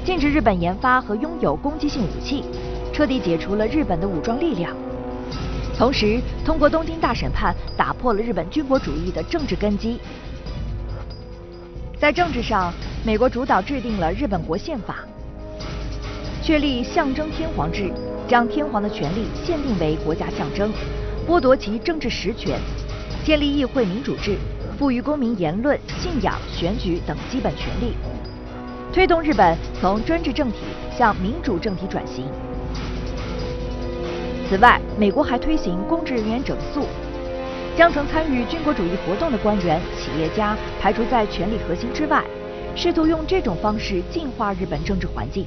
禁止日本研发和拥有攻击性武器，彻底解除了日本的武装力量。同时，通过东京大审判，打破了日本军国主义的政治根基。在政治上，美国主导制定了日本国宪法，确立象征天皇制，将天皇的权力限定为国家象征，剥夺其政治实权，建立议会民主制，赋予公民言论、信仰、选举等基本权利，推动日本从专制政体向民主政体转型。此外，美国还推行公职人员整肃，将曾参与军国主义活动的官员、企业家排除在权力核心之外，试图用这种方式净化日本政治环境。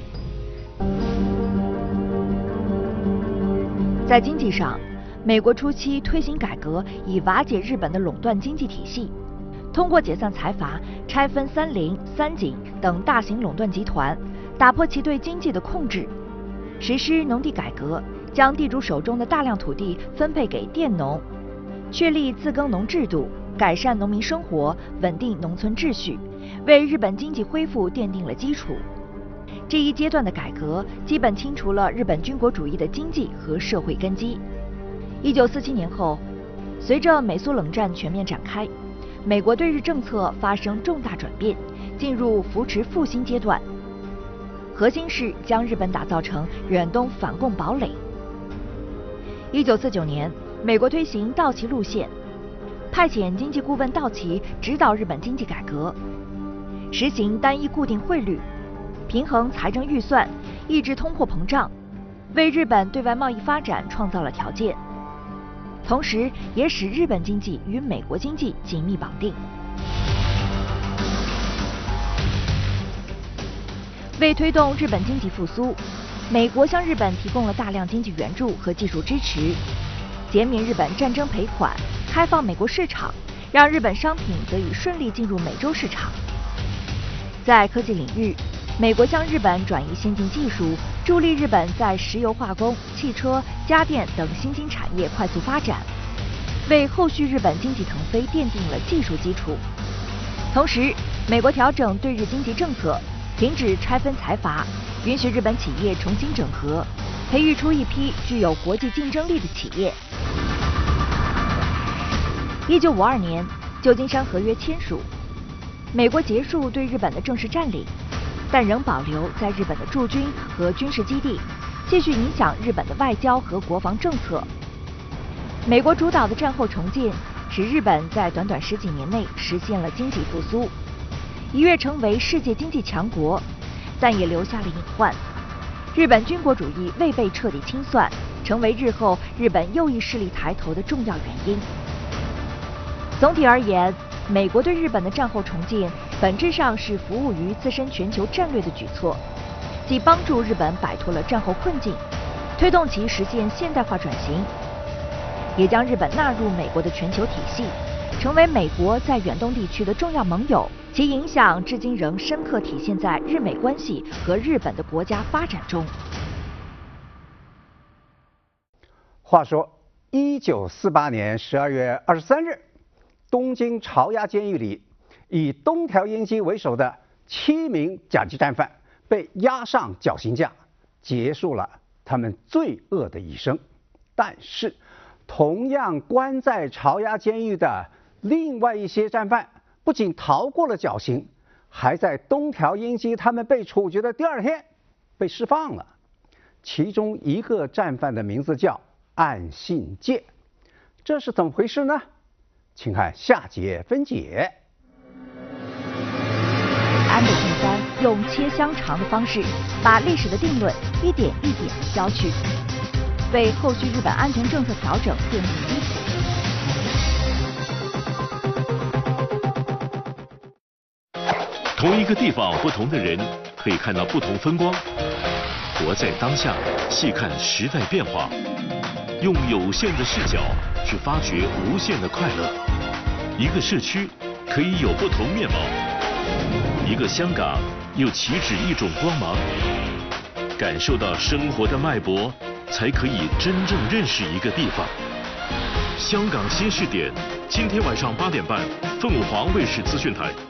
在经济上，美国初期推行改革，以瓦解日本的垄断经济体系，通过解散财阀、拆分三菱、三井等大型垄断集团，打破其对经济的控制，实施农地改革，将地主手中的大量土地分配给佃农，确立自耕农制度，改善农民生活，稳定农村秩序，为日本经济恢复奠定了基础。这一阶段的改革基本清除了日本军国主义的经济和社会根基。1947年后，随着美苏冷战全面展开，美国对日政策发生重大转变，进入扶持复兴阶段，核心是将日本打造成远东反共堡垒。1949年，美国推行道奇路线，派遣经济顾问道奇指导日本经济改革，实行单一固定汇率，平衡财政预算，抑制通货膨胀，为日本对外贸易发展创造了条件，同时也使日本经济与美国经济紧密绑定。为推动日本经济复苏，美国向日本提供了大量经济援助和技术支持，减免日本战争赔款，开放美国市场，让日本商品得以顺利进入美洲市场。在科技领域，美国向日本转移先进技术，助力日本在石油化工、汽车、家电等新兴产业快速发展，为后续日本经济腾飞奠定了技术基础。同时，美国调整对日经济政策，停止拆分财阀，允许日本企业重新整合，培育出一批具有国际竞争力的企业。1952年，旧金山合约签署，美国结束对日本的正式占领，但仍保留在日本的驻军和军事基地，继续影响日本的外交和国防政策。美国主导的战后重建，使日本在短短10几年内实现了经济复苏，一跃成为世界经济强国，但也留下了隐患。日本军国主义未被彻底清算，成为日后日本右翼势力抬头的重要原因。总体而言，美国对日本的战后重建本质上是服务于自身全球战略的举措，既帮助日本摆脱了战后困境，推动其实现现代化转型，也将日本纳入美国的全球体系，成为美国在远东地区的重要盟友，其影响至今仍深刻体现在日美关系和日本的国家发展中。 话说，1948年12月23日，东京朝押监狱里，以东条英机为首的7名甲级战犯被押上绞刑架，结束了他们罪恶的一生。但是，同样关在朝押监狱的另外一些战犯，不仅逃过了绞刑，还在东条英机他们被处决的第2天被释放了。其中一个战犯的名字叫岸信介，这是怎么回事呢？请看下节分解。 安倍晋三用切香肠的方式，把历史的定论一点一点消去，为后续日本安全政策调整奠定基础。 同一个地方，不同的人，可以看到不同风光。活在当下，细看时代变化，用有限的视角去发掘无限的快乐。一个社区可以有不同面貌，一个香港又岂止一种光芒。感受到生活的脉搏，才可以真正认识一个地方。香港新视点，今天晚上8点半，凤凰卫视资讯台。